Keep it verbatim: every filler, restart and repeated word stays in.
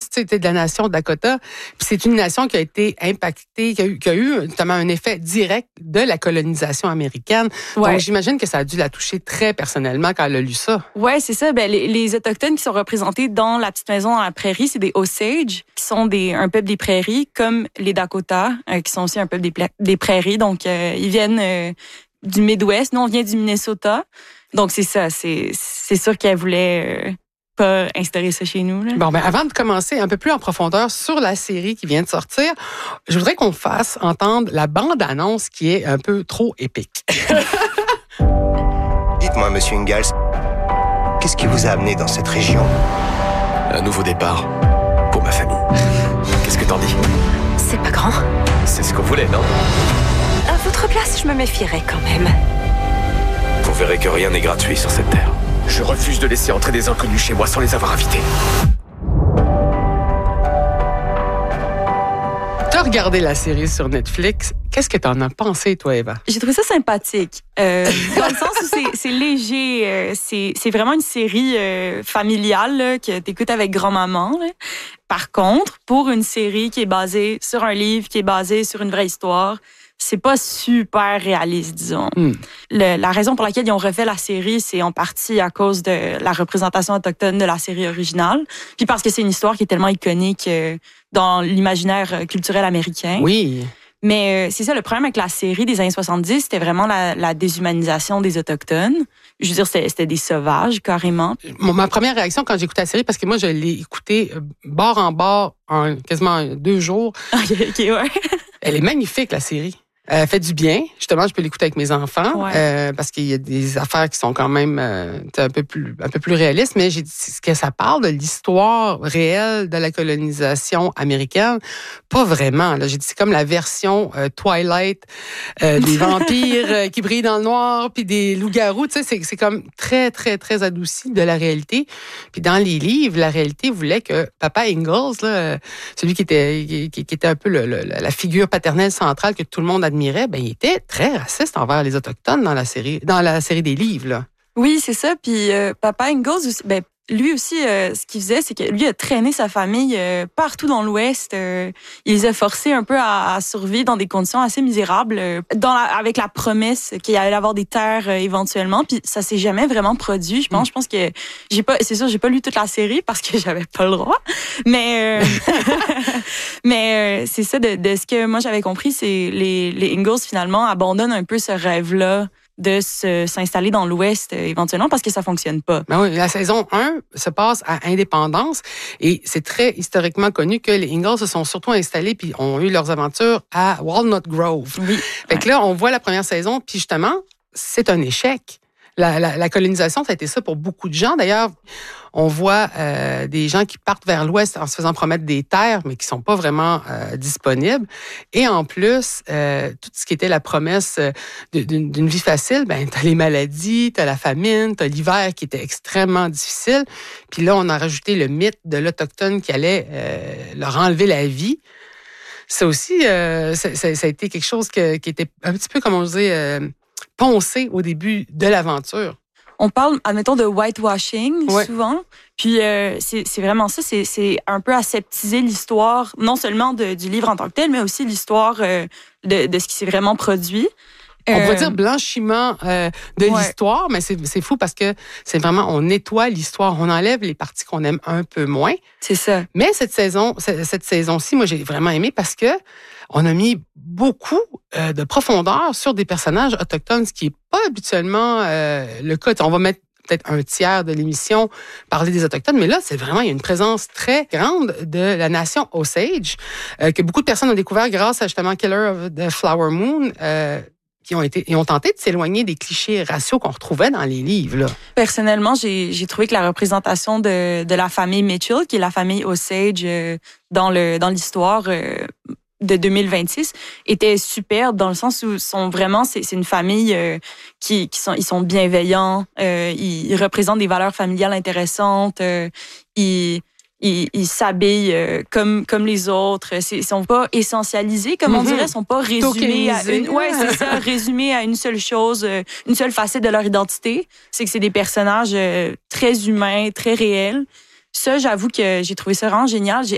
tu sais, de la nation de Dakota. Puis c'est une nation qui a été impactée, qui a eu, qui a eu notamment un effet direct de la colonisation américaine. Ouais. Donc, j'imagine que ça a dû la toucher très personnellement quand elle a lu ça. Ouais, c'est ça. Ben, les, les Autochtones qui sont représentés dans la petite maison dans la prairie, c'est des Osage, qui sont des, un peuple des prairies, comme les Dakota, euh, qui sont aussi un peuple des, pla- des prairies. Donc, euh, ils viennent euh, du Midwest. Nous, on vient du Minnesota. Donc, c'est ça. C'est, c'est sûr qu'elle voulait euh, pas instaurer ça chez nous. Là. Bon, ben avant de commencer un peu plus en profondeur sur la série qui vient de sortir, je voudrais qu'on fasse entendre la bande-annonce qui est un peu trop épique. Dites-moi, Monsieur Ingalls, qu'est-ce qui vous a amené dans cette région? Un nouveau départ pour ma famille. Qu'est-ce que t'en dis? C'est pas grand. C'est ce qu'on voulait, non? À votre place, je me méfierais quand même. Vous verrez que rien n'est gratuit sur cette terre. Je refuse de laisser entrer des inconnus chez moi sans les avoir invités. T'as regardé la série sur Netflix. Qu'est-ce que t'en as pensé, toi, Eva? J'ai trouvé ça sympathique. Euh, dans le sens où c'est, c'est léger. Euh, c'est, c'est vraiment une série euh, familiale là, que t'écoutes avec grand-maman. Là. Par contre, pour une série qui est basée sur un livre, qui est basée sur une vraie histoire, c'est pas super réaliste, disons. Mm. Le, la raison pour laquelle ils ont refait la série, c'est en partie à cause de la représentation autochtone de la série originale, puis parce que c'est une histoire qui est tellement iconique euh, dans l'imaginaire culturel américain. Oui. Mais euh, c'est ça, le problème avec la série des années soixante-dix, c'était vraiment la, la déshumanisation des Autochtones. Je veux dire, c'était, c'était des sauvages, carrément. Mon, ma première réaction quand j'écoutais la série, parce que moi, je l'ai écoutée bord en bord en quasiment deux jours. OK, OK, ouais. Elle est magnifique, la série. Elle fait du bien. Justement, je peux l'écouter avec mes enfants Ouais. euh, parce qu'il y a des affaires qui sont quand même euh, un peu plus un peu plus réalistes. Mais j'ai dit ce que ça parle de l'histoire réelle de la colonisation américaine, pas vraiment. Là, j'ai dit c'est comme la version euh, Twilight euh, des vampires euh, qui brillent dans le noir, puis des loups-garous. Tu sais, c'est c'est comme très très très adouci de la réalité. Puis dans les livres, la réalité voulait que Papa Ingalls, là, celui qui était qui, qui était un peu le, le, la figure paternelle centrale que tout le monde admirait, ben, il était très raciste envers les Autochtones dans la série, dans la série des livres. Là. Oui, c'est ça. Puis euh, Papa Ingalls, aussi, ben, lui aussi, euh, ce qu'il faisait, c'est que lui a traîné sa famille euh, partout dans l'Ouest. Euh, il les a forcés un peu à, à survivre dans des conditions assez misérables, euh, dans la, avec la promesse qu'il allait avoir des terres euh, éventuellement. Puis ça s'est jamais vraiment produit. Je pense, mm. je pense que j'ai pas, c'est sûr, j'ai pas lu toute la série parce que j'avais pas le droit. Mais, euh, mais euh, c'est ça. De, de ce que moi j'avais compris, c'est les, les Ingalls finalement abandonnent un peu ce rêve-là de se, s'installer dans l'Ouest euh, éventuellement parce que ça fonctionne pas. Ben oui, la saison un se passe à Indépendance et c'est très historiquement connu que les Ingalls se sont surtout installés puis ont eu leurs aventures à Walnut Grove. Oui. Fait ouais. que là, on voit la première saison puis justement, c'est un échec. La, la, la colonisation, ça a été ça pour beaucoup de gens. D'ailleurs, on voit euh, des gens qui partent vers l'Ouest en se faisant promettre des terres, mais qui sont pas vraiment euh, disponibles. Et en plus, euh, tout ce qui était la promesse d'une, d'une vie facile, ben t'as les maladies, t'as la famine, t'as l'hiver qui était extrêmement difficile. Puis là, on a rajouté le mythe de l'Autochtone qui allait euh, leur enlever la vie. Ça aussi, euh, ça, ça, ça a été quelque chose que, qui était un petit peu, comme on disait, euh, poncé au début de l'aventure. On parle, admettons, de whitewashing ouais. souvent. Puis euh, c'est, c'est vraiment ça, c'est, c'est un peu aseptiser l'histoire, non seulement de, du livre en tant que tel, mais aussi l'histoire euh, de, de ce qui s'est vraiment produit. On euh, pourrait dire blanchiment euh, de ouais. l'histoire, mais c'est, c'est fou parce que c'est vraiment, on nettoie l'histoire, on enlève les parties qu'on aime un peu moins. C'est ça. Mais cette saison, cette, cette saison-ci, moi, j'ai vraiment aimé parce que on a mis beaucoup euh, de profondeur sur des personnages autochtones, ce qui n'est pas habituellement euh, le cas. On va mettre peut-être un tiers de l'émission parler des Autochtones, mais là, c'est vraiment, il y a une présence très grande de la nation Osage, euh, que beaucoup de personnes ont découvert grâce à justement Killer of the Flower Moon, euh, qui ont été, ils ont tenté de s'éloigner des clichés raciaux qu'on retrouvait dans les livres. Là. Personnellement, j'ai, j'ai trouvé que la représentation de, de la famille Mitchell, qui est la famille Osage euh, dans, le, dans l'histoire euh, de deux mille vingt-six, était superbe dans le sens où sont vraiment, c'est, c'est une famille euh, qui, qui sont, ils sont bienveillants, euh, ils, ils représentent des valeurs familiales intéressantes, euh, ils Ils, ils s'habillent euh, comme comme les autres. C'est, ils sont pas essentialisés, comme on dirait, ils sont pas résumés à une, ouais, c'est ça, résumés à une seule chose, euh, une seule facette de leur identité. C'est que c'est des personnages euh, très humains, très réels. Ça, j'avoue que j'ai trouvé ça vraiment génial. J'ai